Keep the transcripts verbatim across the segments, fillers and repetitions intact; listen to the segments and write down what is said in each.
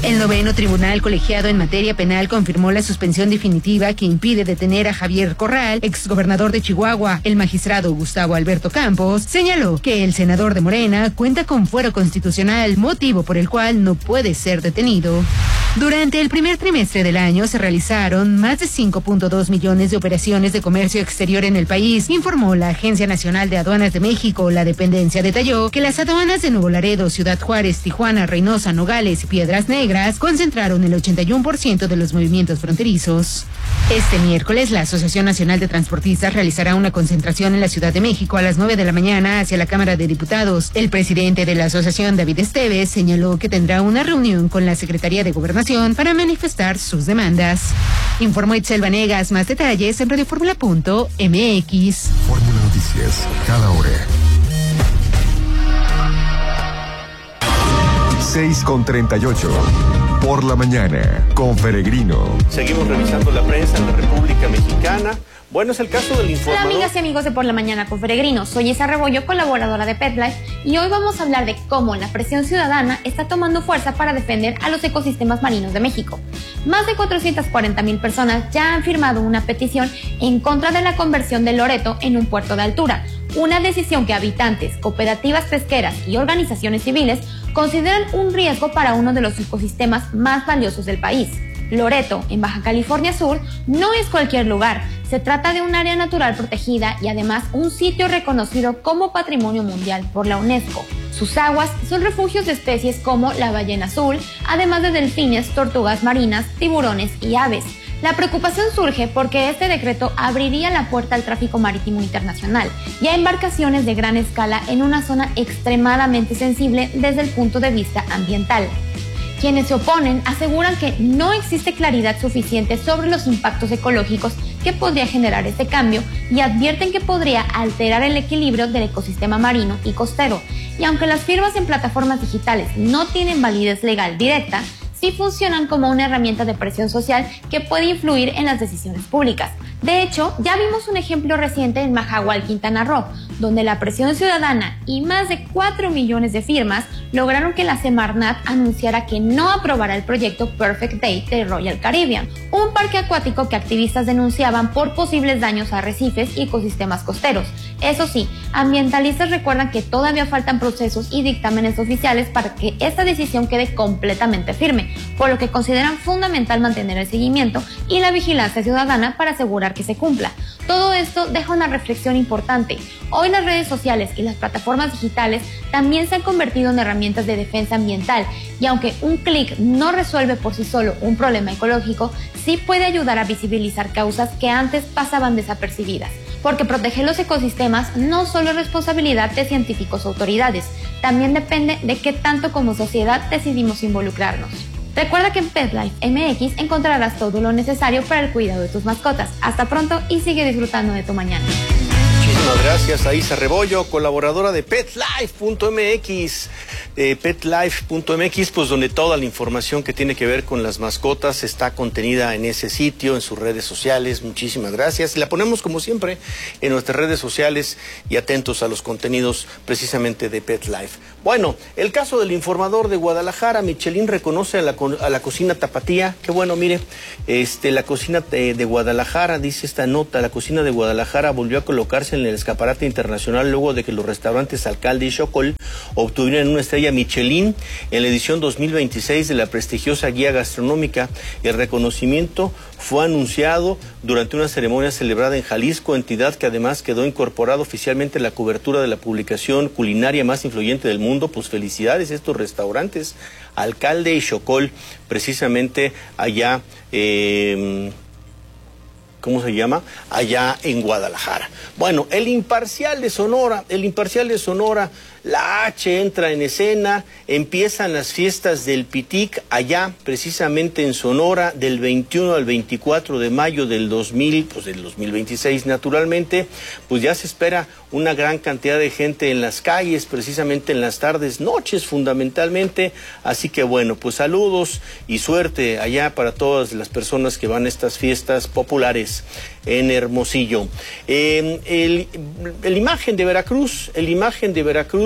El noveno tribunal colegiado en materia penal confirmó la suspensión definitiva que impide detener a Javier Corral, exgobernador de Chihuahua. El magistrado Gustavo Alberto Campos señaló que el senador de Morena cuenta con fuero constitucional, motivo por el cual no puede ser detenido. Durante el primer trimestre del año se realizaron más de cinco punto dos millones de operaciones de comercio exterior en el país, informó la Agencia Nacional de Aduanas de México. La dependencia detalló que las aduanas de Nuevo Laredo, Ciudad Juárez, Tijuana, Reynosa, Nogales y Piedras Negras concentraron el ochenta y uno por ciento de los movimientos fronterizos. Este miércoles, la Asociación Nacional de Transportistas realizará una concentración en la Ciudad de México a las nueve de la mañana hacia la Cámara de Diputados. El presidente de la asociación, David Esteves, señaló que tendrá una reunión con la Secretaría de Gobernación para manifestar sus demandas. Informó Itzel Vanegas. Más detalles en radio fórmula punto m x. Fórmula Noticias, cada hora. seis con treinta y ocho. Por la mañana, con Peregrino. Seguimos revisando la prensa en la República Mexicana. Bueno, es el caso del informador. Hola, amigas y amigos de Por la Mañana con Peregrino. Soy Isa Rebollo, colaboradora de PetLife, y hoy vamos a hablar de cómo la presión ciudadana está tomando fuerza para defender a los ecosistemas marinos de México. Más de cuatrocientas cuarenta mil personas ya han firmado una petición en contra de la conversión de Loreto en un puerto de altura, una decisión que habitantes, cooperativas pesqueras y organizaciones civiles consideran un riesgo para uno de los ecosistemas más valiosos del país. Loreto, en Baja California Sur, no es cualquier lugar. Se trata de un área natural protegida y además un sitio reconocido como Patrimonio Mundial por la UNESCO. Sus aguas son refugios de especies como la ballena azul, además de delfines, tortugas marinas, tiburones y aves. La preocupación surge porque este decreto abriría la puerta al tráfico marítimo internacional y a embarcaciones de gran escala en una zona extremadamente sensible desde el punto de vista ambiental. Quienes se oponen aseguran que no existe claridad suficiente sobre los impactos ecológicos que podría generar este cambio y advierten que podría alterar el equilibrio del ecosistema marino y costero. Y aunque las firmas en plataformas digitales no tienen validez legal directa, sí funcionan como una herramienta de presión social que puede influir en las decisiones públicas. De hecho, ya vimos un ejemplo reciente en Mahahual, Quintana Roo, donde la presión ciudadana y más de cuatro millones de firmas lograron que la Semarnat anunciara que no aprobará el proyecto Perfect Day de Royal Caribbean, un parque acuático que activistas denunciaban por posibles daños a arrecifes y ecosistemas costeros. Eso sí, ambientalistas recuerdan que todavía faltan procesos y dictámenes oficiales para que esta decisión quede completamente firme, por lo que consideran fundamental mantener el seguimiento y la vigilancia ciudadana para asegurar que se cumpla. Todo esto deja una reflexión importante. Hoy las redes sociales y las plataformas digitales también se han convertido en herramientas de defensa ambiental, y aunque un clic no resuelve por sí solo un problema ecológico, sí puede ayudar a visibilizar causas que antes pasaban desapercibidas. Porque proteger los ecosistemas no solo es responsabilidad de científicos o autoridades, también depende de qué tanto como sociedad decidimos involucrarnos. Recuerda que en PetLife M X encontrarás todo lo necesario para el cuidado de tus mascotas. Hasta pronto y sigue disfrutando de tu mañana. Muchísimas gracias a Isa Rebollo, colaboradora de PetLife punto m x. Eh, PetLife punto m x, pues donde toda la información que tiene que ver con las mascotas está contenida en ese sitio, en sus redes sociales. Muchísimas gracias. La ponemos como siempre en nuestras redes sociales y atentos a los contenidos precisamente de PetLife. Bueno, el caso del informador de Guadalajara, Michelin reconoce a la, a la cocina tapatía. Qué bueno, mire, este, la cocina de, de Guadalajara, dice esta nota, la cocina de Guadalajara volvió a colocarse en el escaparate internacional luego de que los restaurantes Alcalde y Xocol obtuvieron una estrella Michelin en la edición dos mil veintiséis de la prestigiosa guía gastronómica. El reconocimiento fue anunciado durante una ceremonia celebrada en Jalisco, entidad que además quedó incorporada oficialmente en la cobertura de la publicación culinaria más influyente del mundo. Pues felicidades a estos restaurantes, Alcalde y Xocol, precisamente allá, eh, ¿cómo se llama? Allá en Guadalajara. Bueno, el Imparcial de Sonora, el Imparcial de Sonora, la H entra en escena, empiezan las fiestas del Pitic allá, precisamente en Sonora, del veintiuno al veinticuatro de mayo del dos mil, pues del dos mil veintiséis naturalmente. Pues ya se espera una gran cantidad de gente en las calles, precisamente en las tardes, noches fundamentalmente. Así que bueno, pues saludos y suerte allá para todas las personas que van a estas fiestas populares en Hermosillo. Eh, el, el imagen de Veracruz, el imagen de Veracruz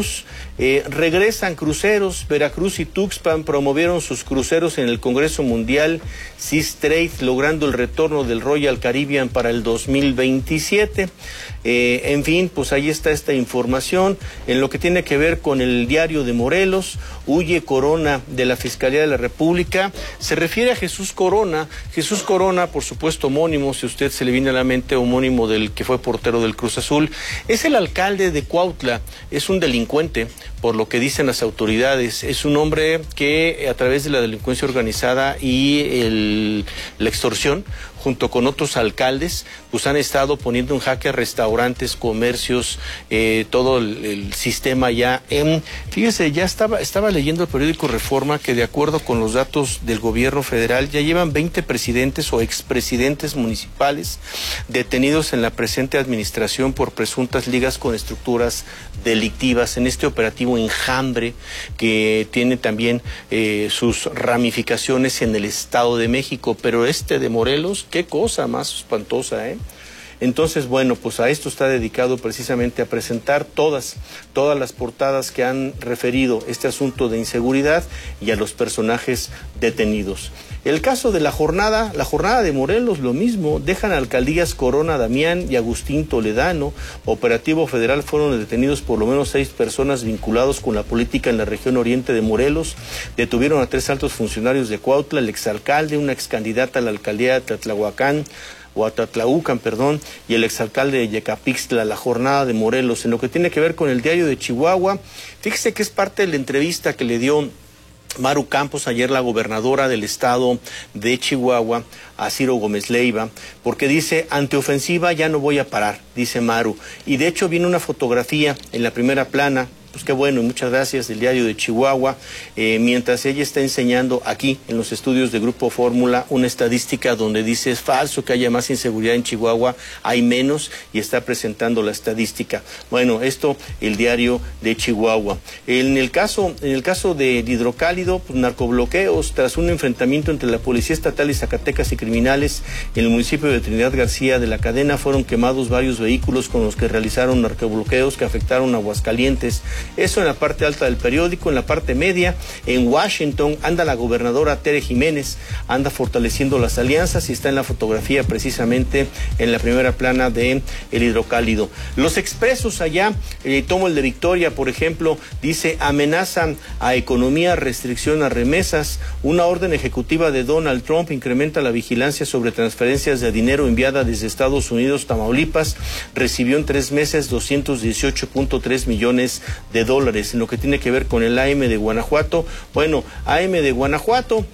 Veracruz. Eh, regresan cruceros. Veracruz y Tuxpan promovieron sus cruceros en el Congreso Mundial Seas Trade, logrando el retorno del Royal Caribbean para el dos mil veintisiete. Eh, en fin, pues ahí está esta información. En lo que tiene que ver con el diario de Morelos, huye Corona de la Fiscalía de la República. Se refiere a Jesús Corona. Jesús Corona, por supuesto, homónimo, si usted se le viene a la mente, homónimo del que fue portero del Cruz Azul. Es el alcalde de Cuautla, es un delincuente, por lo que dicen las autoridades. Es un hombre que a través de la delincuencia organizada y el, la extorsión, junto con otros alcaldes, pues han estado poniendo en jaque restaurantes, comercios, eh, todo el, el sistema ya. En, fíjese, ya estaba, estaba leyendo el periódico Reforma que de acuerdo con los datos del gobierno federal ya llevan veinte presidentes o expresidentes municipales detenidos en la presente administración por presuntas ligas con estructuras delictivas en este operativo Enjambre que tiene también eh, sus ramificaciones en el Estado de México, pero este de Morelos, qué cosa más espantosa, ¿eh? Entonces, bueno, pues a esto está dedicado precisamente a presentar todas, todas las portadas que han referido este asunto de inseguridad y a los personajes detenidos. El caso de la jornada, la jornada de Morelos, lo mismo, dejan alcaldías Corona Damián y Agustín Toledano. Operativo federal, fueron detenidos por lo menos seis personas vinculados con la política en la región oriente de Morelos. Detuvieron a tres altos funcionarios de Cuautla, el exalcalde, una excandidata a la alcaldía de Tlatlauacán, o a Tlatlaucan, perdón, y el exalcalde de Yecapixtla. La jornada de Morelos. En lo que tiene que ver con el diario de Chihuahua, fíjese que es parte de la entrevista que le dio Maru Campos ayer, la gobernadora del estado de Chihuahua, a Ciro Gómez Leiva, porque dice, ante ofensiva ya no voy a parar, dice Maru. Y de hecho viene una fotografía en la primera plana, pues qué bueno, y muchas gracias, del diario de Chihuahua, eh, mientras ella está enseñando aquí en los estudios de Grupo Fórmula una estadística donde dice es falso que haya más inseguridad en Chihuahua, hay menos, y está presentando la estadística. Bueno, esto el diario de Chihuahua. En el caso, en el caso del Hidrocálido, pues narcobloqueos, tras un enfrentamiento entre la Policía Estatal y Zacatecas y criminales en el municipio de Trinidad García de la Cadena, fueron quemados varios vehículos con los que realizaron narcobloqueos que afectaron a Aguascalientes. Eso en la parte alta del periódico. En la parte media, en Washington, anda la gobernadora Tere Jiménez, anda fortaleciendo las alianzas y está en la fotografía precisamente en la primera plana de El Hidrocálido. Los expresos allá, eh, tomo el de Victoria, por ejemplo, dice, amenazan a economía, restricción a remesas. Una orden ejecutiva de Donald Trump incrementa la vigilancia sobre transferencias de dinero enviada desde Estados Unidos. Tamaulipas recibió en tres meses doscientos dieciocho punto tres millones de dólares. En lo que tiene que ver con el A M de Guanajuato, bueno, A M de Guanajuato,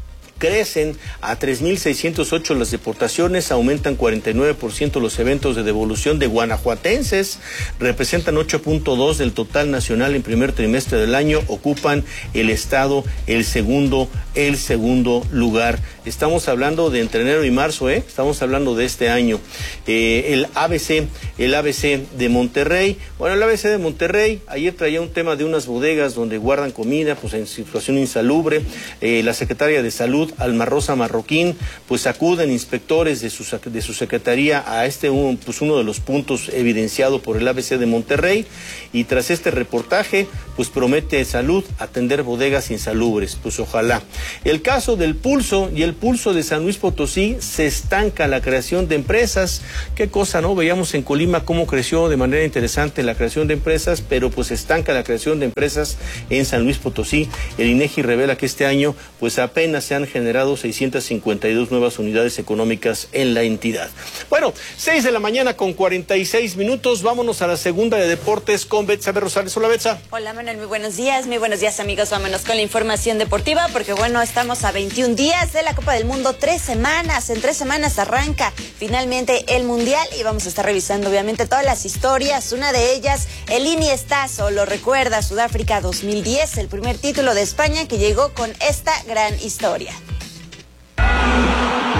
crecen a tres mil seiscientos ocho las deportaciones, aumentan cuarenta y nueve por ciento los eventos de devolución de guanajuatenses, representan ocho punto dos del total nacional en primer trimestre del año, ocupan el estado el segundo, el segundo lugar. Estamos hablando de entre enero y marzo, ¿eh? Estamos hablando de este año. Eh, el A B C, el A B C de Monterrey, bueno, el A B C de Monterrey, ayer traía un tema de unas bodegas donde guardan comida, pues en situación insalubre. Eh, la secretaria de Salud, Alma Rosa Marroquín, pues acuden inspectores de su, de su secretaría a este, un, pues uno de los puntos evidenciado por el A B C de Monterrey, y tras este reportaje, pues promete Salud atender bodegas insalubres, pues ojalá. El caso del Pulso y el Pulso de San Luis Potosí, se estanca la creación de empresas. Qué cosa, ¿no? Veíamos en Colima cómo creció de manera interesante la creación de empresas, pero pues estanca la creación de empresas en San Luis Potosí. El INEGI revela que este año pues apenas se han generado seiscientos cincuenta y dos nuevas unidades económicas en la entidad. Bueno, seis de la mañana con cuarenta y seis minutos, vámonos a la segunda de deportes con Betsa Rosales. Hola, Betsa. Hola, Manuel, muy buenos días, muy buenos días, amigos. Vámonos con la información deportiva, porque bueno, estamos a veintiún días de la Copa del Mundo, tres semanas, en tres semanas arranca finalmente el Mundial y vamos a estar revisando obviamente todas las historias. Una de ellas, el Iniestazo, lo recuerda, Sudáfrica dos mil diez, el primer título de España que llegó con esta gran historia. La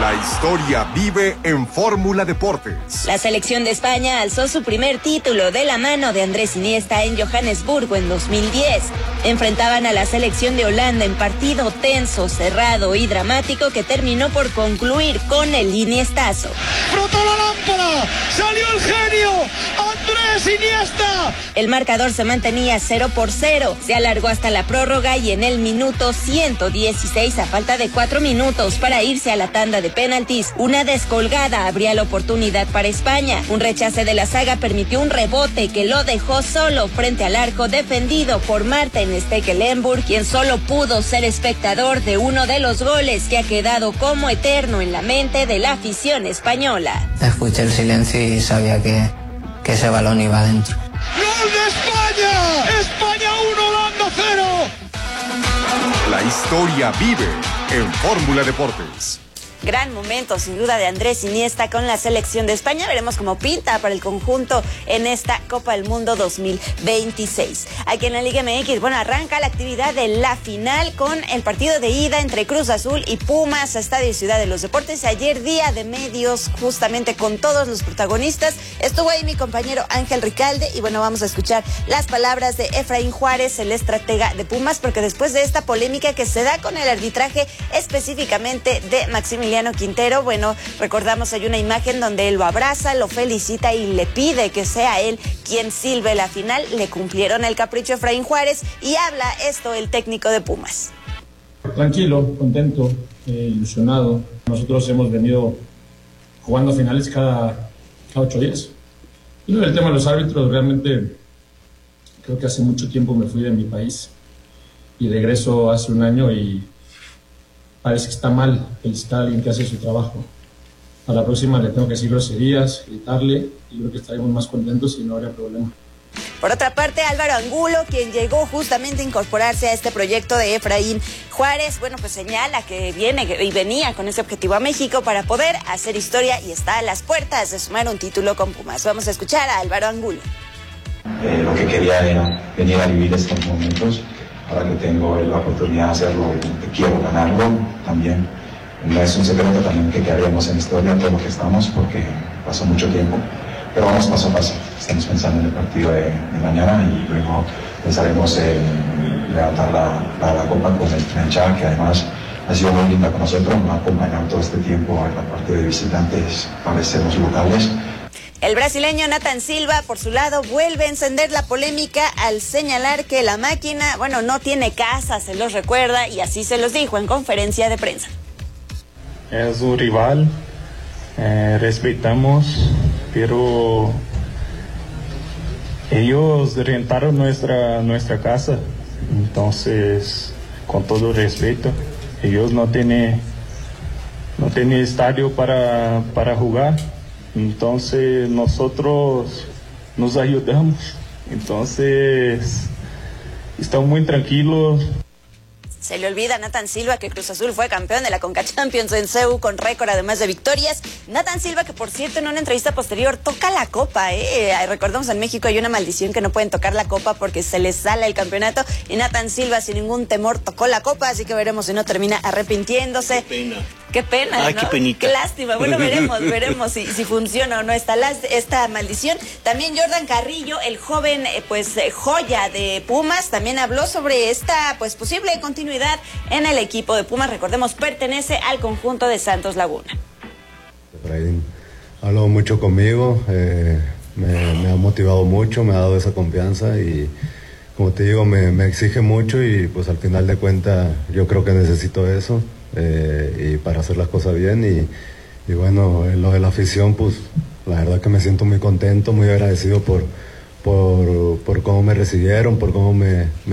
La historia vive en Fórmula Deportes. La selección de España alzó su primer título de la mano de Andrés Iniesta en Johannesburgo en dos mil diez. Enfrentaban a la selección de Holanda en partido tenso, cerrado y dramático que terminó por concluir con el Iniestazo. ¡Frotó la lámpara! ¡Salió el genio! ¡Andrés Iniesta! El marcador se mantenía cero por cero. Se alargó hasta la prórroga y en el minuto ciento dieciséis, a falta de cuatro minutos para irse a la tanda de penaltis, una descolgada abría la oportunidad para España. Un rechace de la zaga permitió un rebote que lo dejó solo frente al arco defendido por Martin Stekelenburg, quien solo pudo ser espectador de uno de los goles que ha quedado como eterno en la mente de la afición española. Escuché el silencio y sabía que, que ese balón iba adentro. ¡Gol de España! ¡España uno, Holanda cero! La historia vive en Fórmula Deportes. Gran momento, sin duda, de Andrés Iniesta con la selección de España. Veremos cómo pinta para el conjunto en esta Copa del Mundo dos mil veintiséis. Aquí en la Liga M X, bueno, arranca la actividad de la final con el partido de ida entre Cruz Azul y Pumas, Estadio Ciudad de los Deportes. Ayer día de medios, justamente con todos los protagonistas. Estuvo ahí mi compañero Ángel Ricalde y bueno, vamos a escuchar las palabras de Efraín Juárez, el estratega de Pumas, porque después de esta polémica que se da con el arbitraje específicamente de Maximiliano Quintero, bueno, recordamos hay una imagen donde él lo abraza, lo felicita y le pide que sea él quien silbe la final. Le cumplieron el capricho a Efraín Juárez y habla esto el técnico de Pumas. Tranquilo, contento, eh, ilusionado. Nosotros hemos venido jugando finales cada, cada ocho días. Y el tema de los árbitros, realmente creo que hace mucho tiempo me fui de mi país y regreso hace un año y parece que está mal felicitar a alguien que hace su trabajo. A la próxima le tengo que decir groserías, gritarle, y creo que estaremos más contentos y no habría problema. Por otra parte, Álvaro Angulo, quien llegó justamente a incorporarse a este proyecto de Efraín Juárez, bueno, pues señala que viene y venía con ese objetivo a México para poder hacer historia y está a las puertas de sumar un título con Pumas. Vamos a escuchar a Álvaro Angulo. Eh, lo que quería era venir a vivir estos momentos. Ahora que tengo la oportunidad de hacerlo, quiero ganarlo también. No es un secreto también que quedaríamos en historia todo lo que estamos, porque pasó mucho tiempo. Pero vamos paso a paso. Estamos pensando en el partido de, de mañana y luego pensaremos en levantar la, la, la copa con el Trinchá, que además ha sido muy linda con nosotros. Nos ha acompañado todo este tiempo en la parte de visitantes, parecemos locales. El brasileño Nathan Silva, por su lado, vuelve a encender la polémica al señalar que la máquina, bueno, no tiene casa, se los recuerda, y así se los dijo en conferencia de prensa. Es un rival, eh, respetamos, pero ellos rentaron nuestra, nuestra casa, entonces, con todo respeto, ellos no tienen, no tienen estadio para, para jugar. Entonces nosotros nos ayudamos, entonces estamos muy tranquilos. Se le olvida a Nathan Silva que Cruz Azul fue campeón de la Conca Champions en C E U con récord además de victorias. Nathan Silva, que por cierto en una entrevista posterior toca la copa, ¿eh? Recordemos, en México hay una maldición que no pueden tocar la copa porque se les sale el campeonato, y Nathan Silva sin ningún temor tocó la copa, así que veremos si no termina arrepintiéndose. Qué pena. Qué pena, Ay, ¿no? qué penita. Qué lástima. Bueno, veremos, veremos si, si funciona o no esta, esta maldición. También Jordan Carrillo, el joven eh, pues eh, joya de Pumas, también habló sobre esta pues posible continuidad en el equipo de Pumas. Recordemos, pertenece al conjunto de Santos Laguna. Efraín habló mucho conmigo, eh, me, me ha motivado mucho, me ha dado esa confianza y como te digo, me, me exige mucho y pues al final de cuentas yo creo que necesito eso. Eh, y para hacer las cosas bien y, y bueno, en lo de la afición, pues la verdad que me siento muy contento, muy agradecido por, por, por cómo me recibieron, por cómo me, me